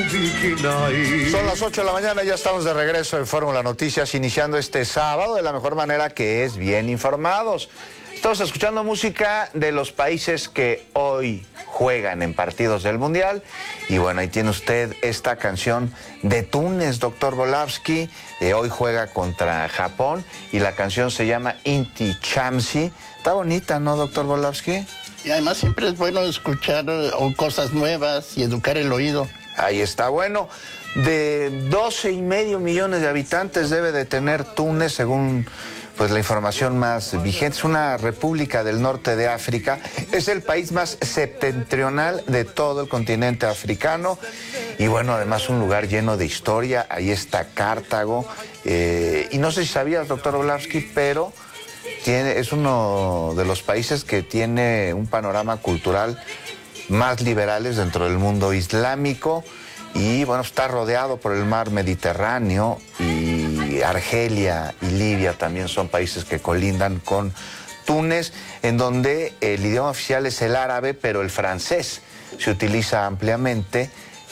Son las 8 de la mañana, ya estamos de regreso en Fórmula Noticias, iniciando este sábado de la mejor manera, que es bien informados. Estamos escuchando música de los países que hoy juegan en partidos del Mundial. Y bueno, ahí tiene usted esta canción de Túnez, doctor Volavsky. Hoy juega contra Japón y la canción se llama Inti Chamsi. Está bonita, ¿no, doctor Volavsky? Y además siempre es bueno escuchar cosas nuevas y educar el oído. Ahí está, bueno, de 12,5 millones de habitantes debe de tener Túnez, según pues la información más vigente. Es una república del norte de África, es el país más septentrional de todo el continente africano y bueno, además un lugar lleno de historia. Ahí está Cartago, y no sé si sabías, doctor Volavsky, pero es uno de los países que tiene un panorama cultural más liberales dentro del mundo islámico y bueno, está rodeado por el mar Mediterráneo, y Argelia y Libia también son países que colindan con Túnez, en donde el idioma oficial es el árabe, pero el francés se utiliza ampliamente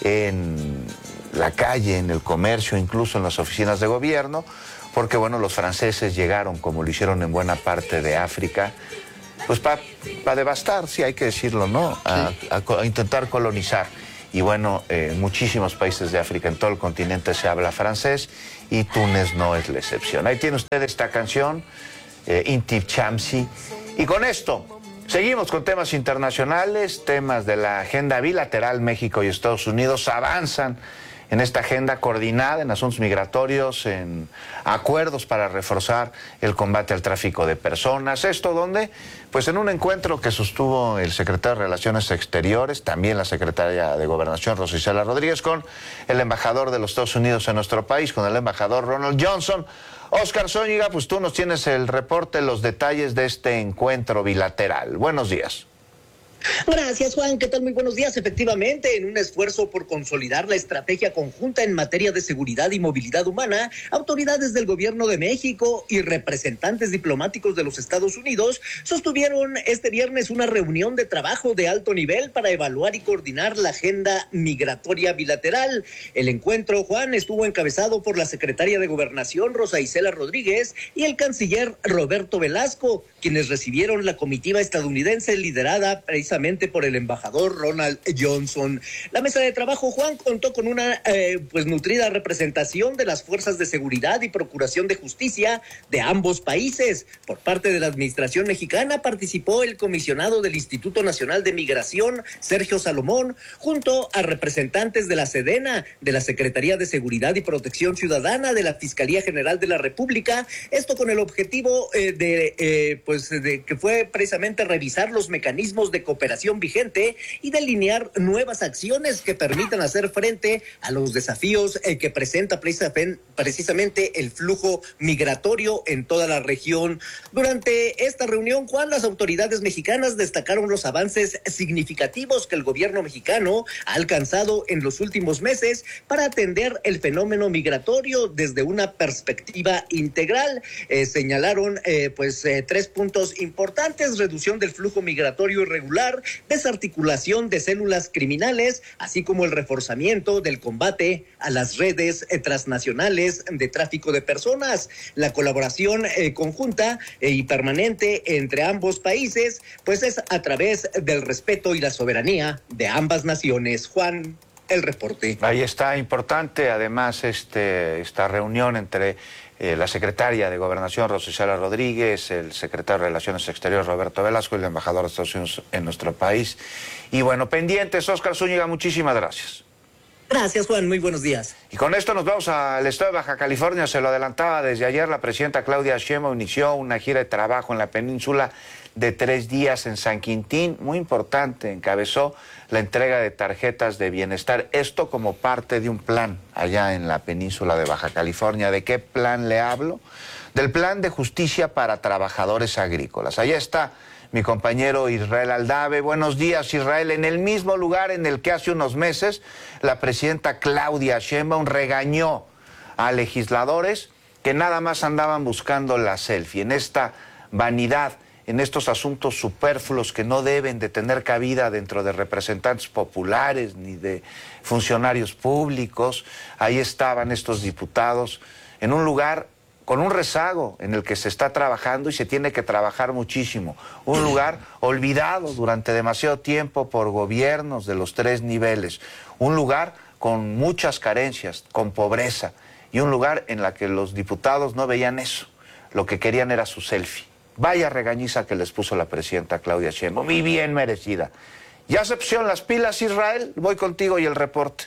en la calle, en el comercio, incluso en las oficinas de gobierno, porque bueno, los franceses llegaron, como lo hicieron en buena parte de África, pues para devastar, sí hay que decirlo, ¿no? A intentar colonizar. Y bueno, muchísimos países de África, en todo el continente se habla francés y Túnez no es la excepción. Ahí tiene usted esta canción, Inti Chamsi. Y con esto seguimos con temas internacionales, temas de la agenda bilateral. México y Estados Unidos avanzan en esta agenda coordinada en asuntos migratorios, en acuerdos para reforzar el combate al tráfico de personas. ¿Esto dónde? Pues en un encuentro que sostuvo el secretario de Relaciones Exteriores, también la secretaria de Gobernación, Rosa Isela Rodríguez, con el embajador de los Estados Unidos en nuestro país, con el embajador Ronald Johnson. Óscar Zúñiga, pues tú nos tienes el reporte, los detalles de este encuentro bilateral. Buenos días. Gracias, Juan. ¿Qué tal? Muy buenos días. Efectivamente, en un esfuerzo por consolidar la estrategia conjunta en materia de seguridad y movilidad humana, autoridades del Gobierno de México y representantes diplomáticos de los Estados Unidos sostuvieron este viernes una reunión de trabajo de alto nivel para evaluar y coordinar la agenda migratoria bilateral. El encuentro, Juan, estuvo encabezado por la secretaria de Gobernación, Rosa Isela Rodríguez, y el canciller Roberto Velasco, quienes recibieron la comitiva estadounidense liderada precisamente por el embajador Ronald Johnson. La mesa de trabajo, Juan, contó con una nutrida representación de las fuerzas de seguridad y procuración de justicia de ambos países. Por parte de la administración mexicana participó el comisionado del Instituto Nacional de Migración, Sergio Salomón, junto a representantes de la Sedena, de la Secretaría de Seguridad y Protección Ciudadana, de la Fiscalía General de la República. Esto con el objetivo de que fue precisamente revisar los mecanismos de cooperación vigente y delinear nuevas acciones que permitan hacer frente a los desafíos que presenta precisamente el flujo migratorio en toda la región. Durante esta reunión, Juan, las autoridades mexicanas destacaron los avances significativos que el gobierno mexicano ha alcanzado en los últimos meses para atender el fenómeno migratorio desde una perspectiva integral. Señalaron 3 puntos importantes: reducción del flujo migratorio irregular, desarticulación de células criminales, así como el reforzamiento del combate a las redes transnacionales de tráfico de personas. La colaboración conjunta y permanente entre ambos países, pues es a través del respeto y la soberanía de ambas naciones. Juan, el reporte. Ahí está, importante además esta reunión entre la secretaria de Gobernación, Rosa Isela Rodríguez, el secretario de Relaciones Exteriores, Roberto Velasco, y el embajador de Estados Unidos en nuestro país. Y bueno, pendientes, Óscar Zúñiga, muchísimas gracias. Gracias, Juan, muy buenos días. Y con esto nos vamos al estado de Baja California. Se lo adelantaba desde ayer, la presidenta Claudia Sheinbaum inició una gira de trabajo en la península de 3 días en San Quintín, muy importante. Encabezó la entrega de tarjetas de bienestar, esto como parte de un plan allá en la península de Baja California. ¿De qué plan le hablo? Del plan de justicia para trabajadores agrícolas. Allá está mi compañero Israel Aldave. Buenos días, Israel. En el mismo lugar en el que hace unos meses la presidenta Claudia Sheinbaum regañó a legisladores que nada más andaban buscando la selfie, en esta vanidad en estos asuntos superfluos que no deben de tener cabida dentro de representantes populares ni de funcionarios públicos. Ahí estaban estos diputados en un lugar con un rezago en el que se está trabajando y se tiene que trabajar muchísimo. Un lugar olvidado durante demasiado tiempo por gobiernos de los 3 niveles. Un lugar con muchas carencias, con pobreza. Y un lugar en la que los diputados no veían eso. Lo que querían era su selfie. Vaya regañiza que les puso la presidenta Claudia Sheinbaum, y bien merecida. ¿Ya se pusieron las pilas, Israel? Voy contigo y el reporte.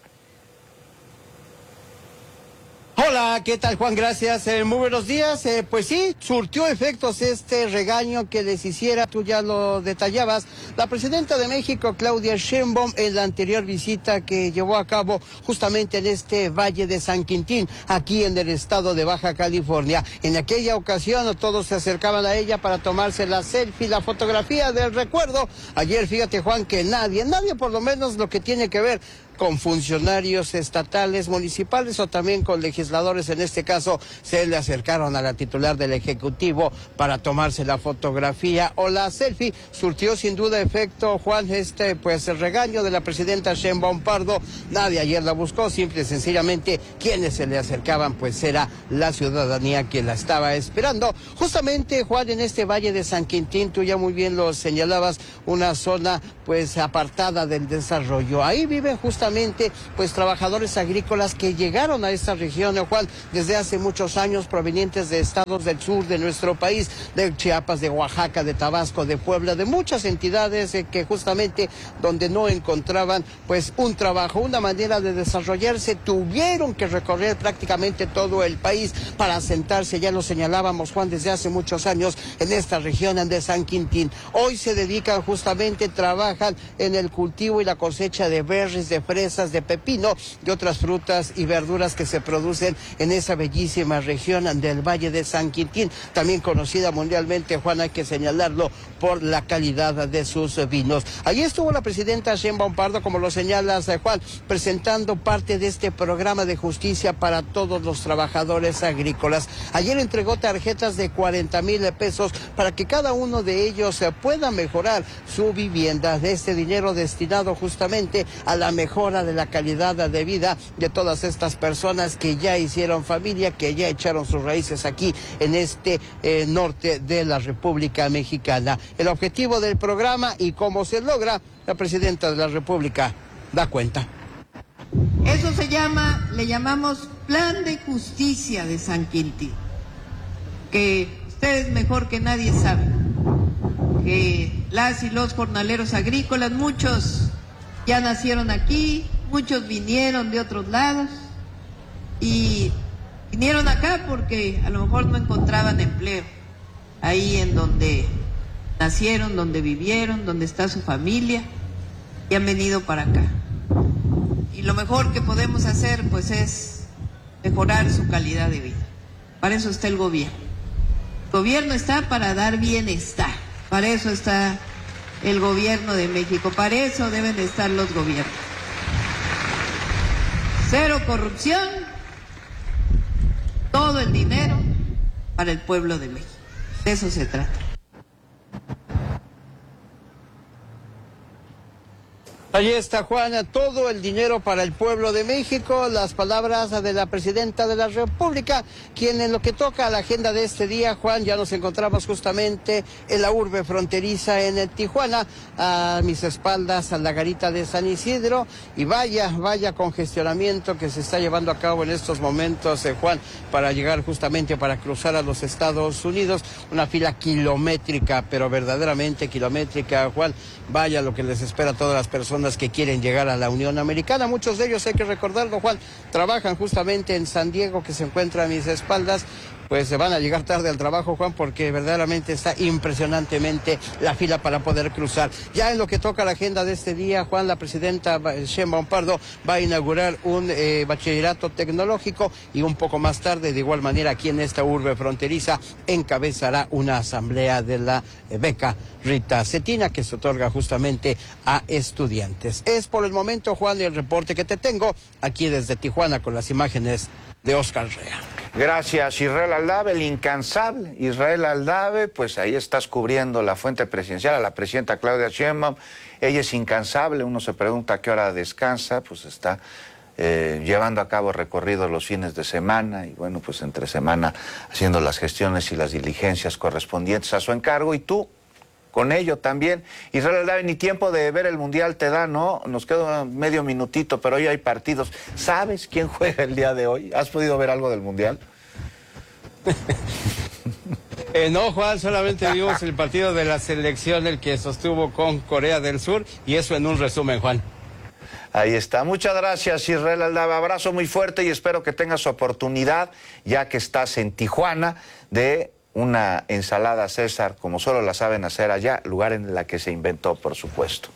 Hola, ¿qué tal, Juan? Gracias. Muy buenos días. Pues sí, surtió efectos este regaño que les hiciera, tú ya lo detallabas, la presidenta de México, Claudia Sheinbaum, en la anterior visita que llevó a cabo justamente en este Valle de San Quintín, aquí en el estado de Baja California. En aquella ocasión todos se acercaban a ella para tomarse la selfie, la fotografía del recuerdo. Ayer, fíjate, Juan, que nadie por lo menos lo que tiene que ver con funcionarios estatales, municipales o también con legisladores, en este caso, se le acercaron a la titular del Ejecutivo para tomarse la fotografía o la selfie. Surtió sin duda efecto, Juan, pues el regaño de la presidenta Sheinbaum Pardo. Nadie ayer la buscó, simple y sencillamente quienes se le acercaban pues era la ciudadanía que la estaba esperando. Justamente, Juan, en este Valle de San Quintín, tú ya muy bien lo señalabas, una zona pues apartada del desarrollo. Ahí viven justamente pues trabajadores agrícolas que llegaron a esta región, Juan, desde hace muchos años, provenientes de estados del sur de nuestro país, de Chiapas, de Oaxaca, de Tabasco, de Puebla, de muchas entidades que justamente donde no encontraban pues un trabajo, una manera de desarrollarse, tuvieron que recorrer prácticamente todo el país para asentarse, ya lo señalábamos, Juan, desde hace muchos años en esta región de San Quintín. Hoy se dedican justamente, trabajan en el cultivo y la cosecha de berries, de fresas, de pepino, de otras frutas y verduras que se producen en esa bellísima región del Valle de San Quintín, también conocida mundialmente, Juan, hay que señalarlo, por la calidad de sus vinos. Allí estuvo la presidenta Sheinbaum Pardo, como lo señalas, Juan, presentando parte de este programa de justicia para todos los trabajadores agrícolas. Ayer entregó tarjetas de 40,000 pesos para que cada uno de ellos pueda mejorar su vivienda. De este dinero destinado justamente a la mejora de la calidad de vida de todas estas personas que ya hicieron familia, que ya echaron sus raíces aquí en este norte de la República Mexicana. El objetivo del programa y cómo se logra, la presidenta de la República da cuenta. Eso se llama, le llamamos Plan de Justicia de San Quintín, que ustedes mejor que nadie saben que las y los jornaleros agrícolas, muchos ya nacieron aquí, muchos vinieron de otros lados y vinieron acá porque a lo mejor no encontraban empleo ahí en donde nacieron, donde vivieron, donde está su familia, y han venido para acá. Y lo mejor que podemos hacer pues es mejorar su calidad de vida. Para eso está el gobierno. El gobierno está para dar bienestar, para eso está el gobierno de México, para eso deben de estar los gobiernos. Cero corrupción, todo el dinero para el pueblo de México. De eso se trata. Allí está, Juana, todo el dinero para el pueblo de México, las palabras de la presidenta de la República, quien en lo que toca a la agenda de este día, Juan, ya nos encontramos justamente en la urbe fronteriza en Tijuana, a mis espaldas a la garita de San Isidro, y vaya congestionamiento que se está llevando a cabo en estos momentos, Juan, para llegar justamente, para cruzar a los Estados Unidos, una fila kilométrica, pero verdaderamente kilométrica, Juan, vaya lo que les espera a todas las personas que quieren llegar a la Unión Americana. Muchos de ellos, hay que recordarlo, Juan, trabajan justamente en San Diego, que se encuentra a mis espaldas. Pues se van a llegar tarde al trabajo, Juan, porque verdaderamente está impresionantemente la fila para poder cruzar. Ya en lo que toca la agenda de este día, Juan, la presidenta Sheinbaum Pardo va a inaugurar un bachillerato tecnológico y un poco más tarde, de igual manera, aquí en esta urbe fronteriza, encabezará una asamblea de la beca Rita Cetina, que se otorga justamente a estudiantes. Es por el momento, Juan, el reporte que te tengo aquí desde Tijuana con las imágenes de Oscar Rea. Gracias, Israel Aldave, el incansable Israel Aldave. Pues ahí estás cubriendo la fuente presidencial a la presidenta Claudia Sheinbaum. Ella es incansable, uno se pregunta a qué hora descansa, pues está llevando a cabo recorridos los fines de semana y bueno, pues entre semana haciendo las gestiones y las diligencias correspondientes a su encargo. Y tú, con ello también. Israel Aldave, ni tiempo de ver el Mundial te da, ¿no? Nos queda medio minutito, pero hoy hay partidos. ¿Sabes quién juega el día de hoy? ¿Has podido ver algo del Mundial? No, Juan, solamente vimos el partido de la selección, el que sostuvo con Corea del Sur, y eso en un resumen, Juan. Ahí está. Muchas gracias, Israel Aldave. Abrazo muy fuerte y espero que tengas oportunidad, ya que estás en Tijuana, de una ensalada César, como solo la saben hacer allá, lugar en la que se inventó, por supuesto.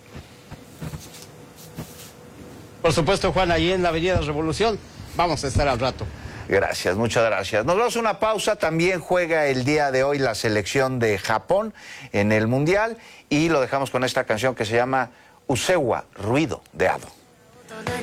Por supuesto, Juan, ahí en la Avenida Revolución. Vamos a estar al rato. Gracias, muchas gracias. Nos vamos a una pausa. También juega el día de hoy la selección de Japón en el Mundial y lo dejamos con esta canción que se llama Usewa, Ruido de Hado.